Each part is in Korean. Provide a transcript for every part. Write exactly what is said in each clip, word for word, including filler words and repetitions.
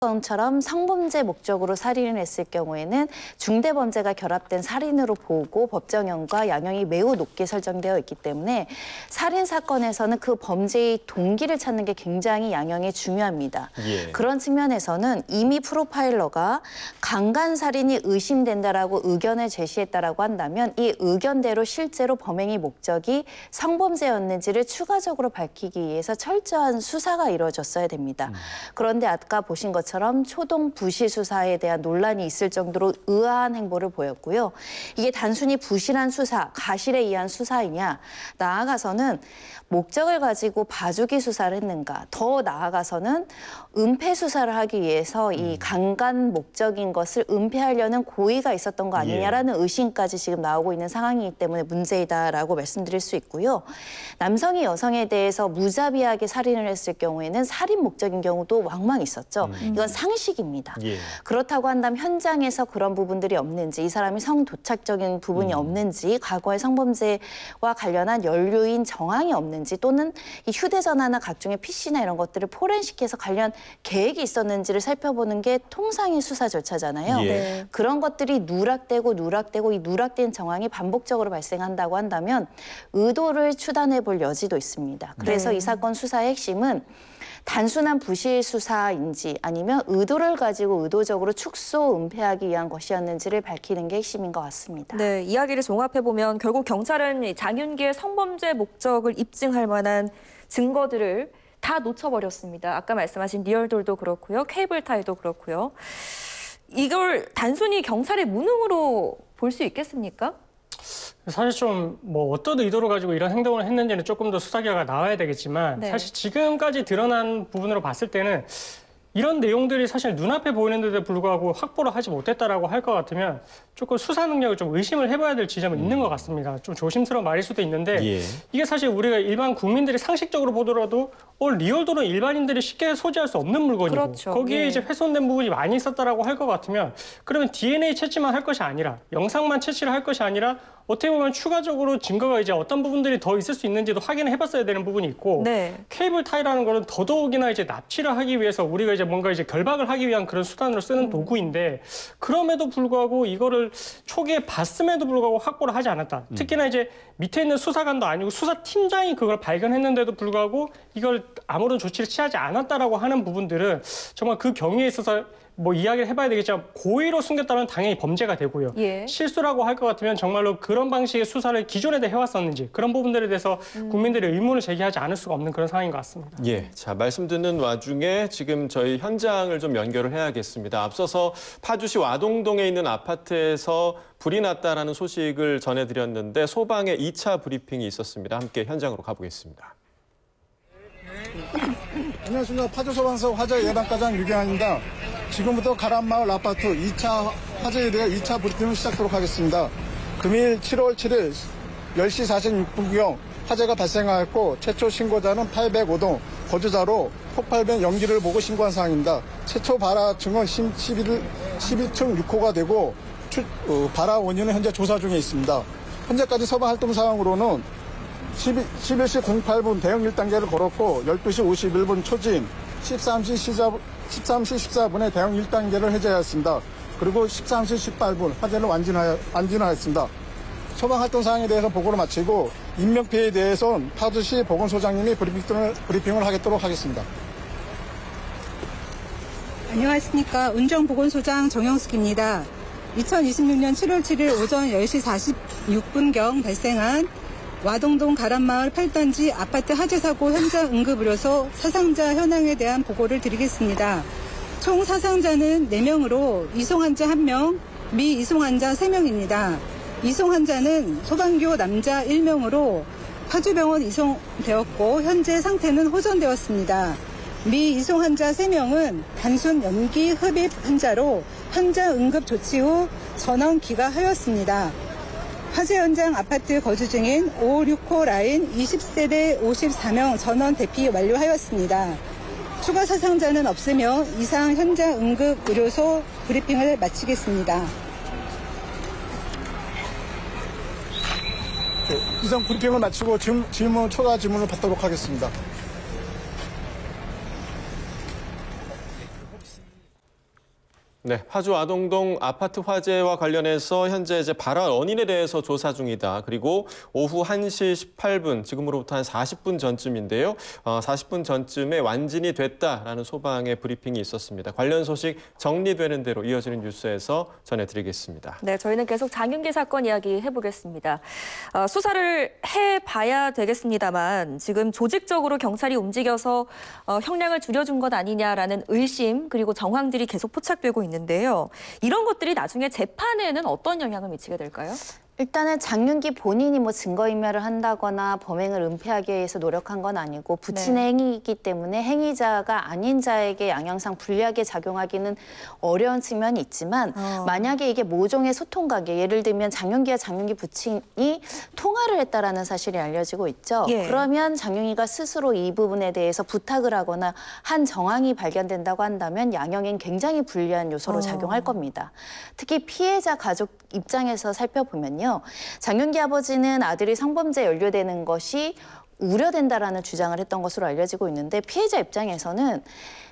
처럼 성범죄 목적으로 살인을 했을 경우에는 중대범죄가 결합된 살인으로 보고 법정형과 양형이 매우 높게 설정되어 있기 때문에 살인 사건에서는 그 범죄의 동기를 찾는 게 굉장히 양형이 중요합니다. 예. 그런 측면에서는 이미 프로파일러가 강간살인이 의심된다라고 의견을 제시했다라고 한다면 이 의견대로 실제로 범행의 목적이 성범죄였는지를 추가적으로 밝히기 위해서 철저한 수사가 이루어졌어야 됩니다. 음. 그런데 아까 보신 것처럼 처럼 초동 부실 수사에 대한 논란이 있을 정도로 의아한 행보를 보였고요. 이게 단순히 부실한 수사, 가실에 의한 수사이냐, 나아가서는 목적을 가지고 봐주기 수사를 했는가, 더 나아가서는 은폐 수사를 하기 위해서 이 강간 목적인 것을 은폐하려는 고의가 있었던 거 아니냐라는 의심까지 지금 나오고 있는 상황이기 때문에 문제이다라고 말씀드릴 수 있고요. 남성이 여성에 대해서 무자비하게 살인을 했을 경우에는 살인 목적인 경우도 왕왕 있었죠. 음. 이건 상식입니다. 예. 그렇다고 한다면 현장에서 그런 부분들이 없는지, 이 사람이 성도착적인 부분이 음. 없는지, 과거의 성범죄와 관련한 연루인 정황이 없는지, 또는 이 휴대전화나 각종의 피씨나 이런 것들을 포렌식해서 관련 계획이 있었는지를 살펴보는 게 통상의 수사 절차잖아요. 예. 네. 그런 것들이 누락되고 누락되고 이 누락된 정황이 반복적으로 발생한다고 한다면 의도를 추단해 볼 여지도 있습니다. 그래서 네. 이 사건 수사의 핵심은 단순한 부실 수사인지 아니면 의도를 가지고 의도적으로 축소, 은폐하기 위한 것이었는지를 밝히는 게 핵심인 것 같습니다. 네, 이야기를 종합해보면 결국 경찰은 장윤기의 성범죄 목적을 입증할 만한 증거들을 다 놓쳐버렸습니다. 아까 말씀하신 리얼돌도 그렇고요. 케이블타이도 그렇고요. 이걸 단순히 경찰의 무능으로 볼 수 있겠습니까? 사실 좀 뭐 어떤 의도를 가지고 이런 행동을 했는지는 조금 더 수사 결과가 나와야 되겠지만 네. 사실 지금까지 드러난 부분으로 봤을 때는 이런 내용들이 사실 눈앞에 보이는데도 불구하고 확보를 하지 못했다라고 할 것 같으면 조금 수사 능력을 좀 의심을 해봐야 될 지점은 음. 있는 것 같습니다. 좀 조심스러운 말일 수도 있는데 예. 이게 사실 우리가 일반 국민들이 상식적으로 보더라도 어, 리얼도는 일반인들이 쉽게 소지할 수 없는 물건이고 그렇죠. 거기에 예. 이제 훼손된 부분이 많이 있었다라고 할 것 같으면 그러면 디엔에이 채취만 할 것이 아니라 영상만 채취를 할 것이 아니라 어떻게 보면 추가적으로 증거가 이제 어떤 부분들이 더 있을 수 있는지도 확인을 해봤어야 되는 부분이 있고 네. 케이블 타이라는 거는 더더욱이나 이제 납치를 하기 위해서 우리가 이제 뭔가 이제 결박을 하기 위한 그런 수단으로 쓰는 음. 도구인데 그럼에도 불구하고 이거를 초기에 봤음에도 불구하고 확보를 하지 않았다. 음. 특히나 이제 밑에 있는 수사관도 아니고 수사팀장이 그걸 발견했는데도 불구하고 이걸 아무런 조치를 취하지 않았다라고 하는 부분들은 정말 그 경위에 있어서 뭐 이야기를 해봐야 되겠지만 고의로 숨겼다면 당연히 범죄가 되고요. 예. 실수라고 할 것 같으면 정말로 그런 방식의 수사를 기존에도 해왔었는지 그런 부분들에 대해서 음. 국민들이 의문을 제기하지 않을 수가 없는 그런 상황인 것 같습니다. 예, 자 말씀 듣는 와중에 지금 저희 현장을 좀 연결을 해야겠습니다. 앞서서 파주시 와동동에 있는 아파트에서 불이 났다라는 소식을 전해드렸는데 소방의 이 차 브리핑이 있었습니다. 함께 현장으로 가보겠습니다. 안녕하십니까. 파주소방서 화재 예방과장 유경환입니다. 지금부터 가람마을 아파트 이 차 화재에 대해 이 차 브리핑을 시작하도록 하겠습니다. 금일 칠월 칠일 열 시 사십육 분경 화재가 발생하였고 최초 신고자는 팔백오 동 거주자로 폭발된 연기를 보고 신고한 사항입니다. 최초 발화층은 십이 층 육 호가 되고 추, 어, 발화 원인은 현재 조사 중에 있습니다. 현재까지 서방활동 사항으로는 십일 시 공팔 분 대응 일 단계를 걸었고 열두 시 오십일 분 초진 십삼 시 십사 분에 대응 일 단계를 해제하였습니다. 그리고 십삼 시 십팔 분 화재를 완진하여, 완진하였습니다. 소방활동 사항에 대해서 보고를 마치고 인명피해에 대해서는 파주시 보건소장님이 브리핑을, 브리핑을 하겠도록 하겠습니다. 안녕하십니까. 운정보건소장 정영숙입니다. 이천이십육 년 칠월 칠일 오전 열 시 사십육 분경 발생한 와동동 가람마을 팔 단지 아파트 화재 사고 현장 응급의료소 사상자 현황에 대한 보고를 드리겠습니다. 총 사상자는 네 명으로 이송 환자 한 명, 미이송 환자 세 명입니다. 이송 환자는 소방교 남자 일 명으로 파주병원 이송되었고 현재 상태는 호전되었습니다. 미이송 환자 세 명은 단순 연기 흡입 환자로 환자 응급 조치 후 전원 귀가하였습니다. 화재 현장 아파트 거주 중인 오백육십 호 라인 이십 세대 오십사 명 전원 대피 완료하였습니다. 추가 사상자는 없으며 이상 현장 응급 의료소 브리핑을 마치겠습니다. 네, 이상 브리핑을 마치고 질문, 질문 초과 질문을 받도록 하겠습니다. 네, 파주 아동동 아파트 화재와 관련해서 현재 이제 발화 원인에 대해서 조사 중이다. 그리고 오후 한 시 십팔 분, 지금으로부터 한 사십 분 전쯤인데요. 어, 사십 분 전쯤에 완진이 됐다라는 소방의 브리핑이 있었습니다. 관련 소식 정리되는 대로 이어지는 뉴스에서 전해드리겠습니다. 네, 저희는 계속 장윤기 사건 이야기 해보겠습니다. 어, 수사를 해봐야 되겠습니다만 지금 조직적으로 경찰이 움직여서 어, 형량을 줄여준 것 아니냐라는 의심 그리고 정황들이 계속 포착되고 있는데요. 이런 것들이 나중에 재판에는 어떤 영향을 미치게 될까요? 일단은 장윤기 본인이 뭐 증거인멸을 한다거나 범행을 은폐하기 위해서 노력한 건 아니고 부친의 네. 행위이기 때문에 행위자가 아닌 자에게 양형상 불리하게 작용하기는 어려운 측면이 있지만 어. 만약에 이게 모종의 소통관계, 예를 들면 장윤기와 장윤기 부친이 통화를 했다라는 사실이 알려지고 있죠. 예. 그러면 장윤기가 스스로 이 부분에 대해서 부탁을 하거나 한 정황이 발견된다고 한다면 양형엔 굉장히 불리한 요소로 어. 작용할 겁니다. 특히 피해자 가족 입장에서 살펴보면요. 장윤기 아버지는 아들이 성범죄에 연루되는 것이 우려된다라는 주장을 했던 것으로 알려지고 있는데 피해자 입장에서는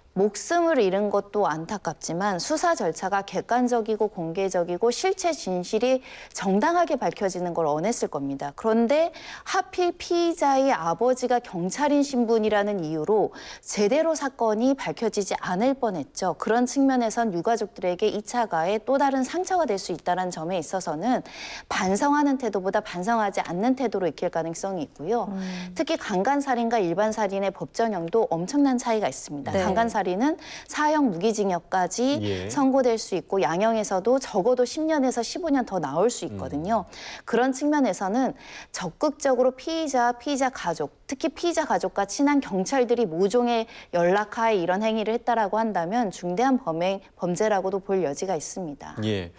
목숨을 잃은 것도 안타깝지만 수사 절차가 객관적이고 공개적이고 실체 진실이 정당하게 밝혀지는 걸 원했을 겁니다. 그런데 하필 피의자의 아버지가 경찰인 신분이라는 이유로 제대로 사건이 밝혀지지 않을 뻔했죠. 그런 측면에선 유가족들에게 이 차 가해 또 다른 상처가 될 수 있다는 점에 있어서는 반성하는 태도보다 반성하지 않는 태도로 익힐 가능성이 있고요. 음. 특히 강간살인과 일반살인의 법정형도 엄청난 차이가 있습니다. 네. 강간살인 는 사형 무기징역까지 예. 선고될 수 있고 양형에서도 적어도 십 년에서 십오 년 더 나올 수 있거든요. 음. 그런 측면에서는 적극적으로 피의자, 피의자 가족, 특히 피의자 가족과 친한 경찰들이 모종의 연락하에 이런 행위를 했다라고 한다면 중대한 범행, 범죄라고도 볼 여지가 있습니다. 예,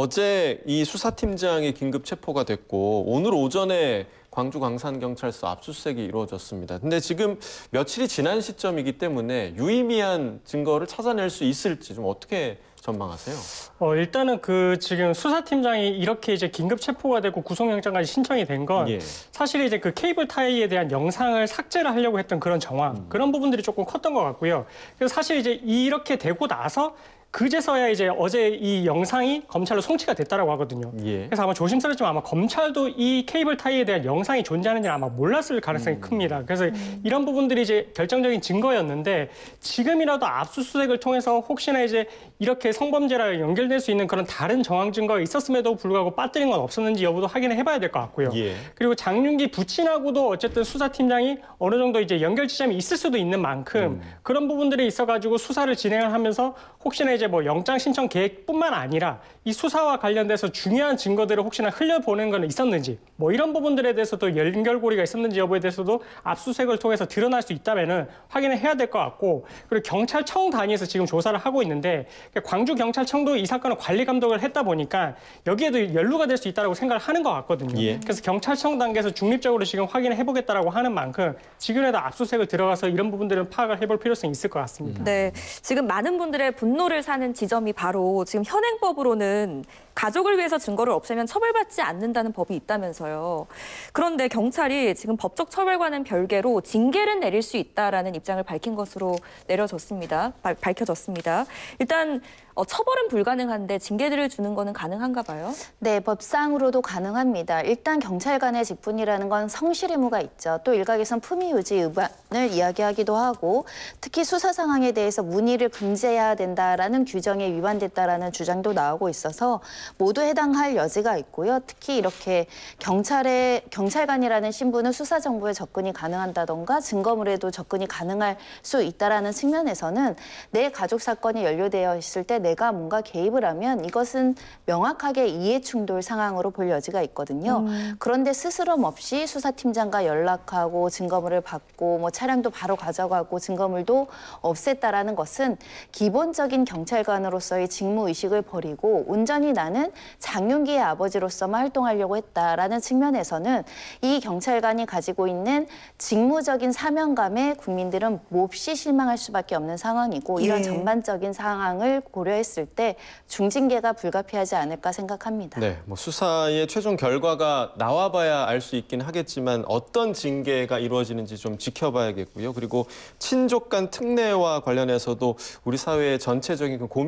어제 이 수사팀장이 긴급 체포가 됐고 오늘 오전에 광주 광산경찰서 압수수색이 이루어졌습니다. 근데 지금 며칠이 지난 시점이기 때문에 유의미한 증거를 찾아낼 수 있을지 좀 어떻게 전망하세요? 어, 일단은 그 지금 수사팀장이 이렇게 이제 긴급 체포가 되고 구속영장까지 신청이 된 건 예. 사실 이제 그 케이블 타이에 대한 영상을 삭제를 하려고 했던 그런 정황, 음. 그런 부분들이 조금 컸던 것 같고요. 그래서 사실 이제 이렇게 되고 나서 그제서야 이제 어제 이 영상이 검찰로 송치가 됐다라고 하거든요. 예. 그래서 아마 조심스럽지만 아마 검찰도 이 케이블 타이에 대한 영상이 존재하는지는 아마 몰랐을 가능성이 음. 큽니다. 그래서 음. 이런 부분들이 이제 결정적인 증거였는데 지금이라도 압수수색을 통해서 혹시나 이제 이렇게 성범죄랑 연결될 수 있는 그런 다른 정황 증거가 있었음에도 불구하고 빠뜨린 건 없었는지 여부도 확인을 해봐야 될 것 같고요. 예. 그리고 장윤기 부친하고도 어쨌든 수사팀장이 어느 정도 이제 연결 지점이 있을 수도 있는 만큼 음. 그런 부분들이 있어가지고 수사를 진행을 하면서 혹시나 이제 뭐 영장 신청 계획뿐만 아니라 이 수사와 관련돼서 중요한 증거들을 혹시나 흘려보낸 건 있었는지 뭐 이런 부분들에 대해서도 연결고리가 있었는지 여부에 대해서도 압수수색을 통해서 드러날 수 있다면은 확인을 해야 될 것 같고 그리고 경찰청 단위에서 지금 조사를 하고 있는데 광주경찰청도 이 사건을 관리 감독을 했다 보니까 여기에도 연루가 될 수 있다고 생각을 하는 것 같거든요. 예. 그래서 경찰청 단계에서 중립적으로 지금 확인을 해보겠다라고 하는 만큼 지금이라도 압수수색을 들어가서 이런 부분들은 파악을 해볼 필요성이 있을 것 같습니다. 네, 지금 많은 분들의 분노를 사는 지점이 바로 지금 현행법으로는 가족을 위해서 증거를 없애면 처벌받지 않는다는 법이 있다면서요. 그런데 경찰이 지금 법적 처벌과는 별개로 징계를 내릴 수 있다라는 입장을 밝힌 것으로 내려졌습니다. 발, 밝혀졌습니다. 일단 어, 처벌은 불가능한데 징계를 주는 거는 가능한가 봐요? 네, 법상으로도 가능합니다. 일단 경찰관의 직분이라는 건 성실 의무가 있죠. 또 일각에선 품위 유지 의무를 이야기하기도 하고 특히 수사 상황에 대해서 문의를 금지해야 된다라는 규정에 위반됐다라는 주장도 나오고 있어서 모두 해당할 여지가 있고요. 특히 이렇게 경찰의 경찰관이라는 신분은 수사 정보에 접근이 가능한다던가 증거물에도 접근이 가능할 수 있다라는 측면에서는 내 가족 사건이 연루되어 있을 때 내가 뭔가 개입을 하면 이것은 명확하게 이해충돌 상황으로 볼 여지가 있거든요. 음. 그런데 스스럼 없이 수사팀장과 연락하고 증거물을 받고 뭐 차량도 바로 가져가고 증거물도 없앴다라는 것은 기본적인 경찰관으로서의 직무의식을 버리고 온전히 나는 장윤기의 아버지로서만 활동하려고 했다라는 측면에서는 이 경찰관이 가지고 있는 직무적인 사명감에 국민들은 몹시 실망할 수밖에 없는 상황이고 이런 예. 전반적인 상황을 고려했을 때 중징계가 불가피하지 않을까 생각합니다. 네, 뭐 수사의 최종 결과가 나와봐야 알 수 있긴 하겠지만 어떤 징계가 이루어지는지 좀 지켜봐야겠고요. 그리고 친족 간 특례와 관련해서도 우리 사회의 전체적인 그 고민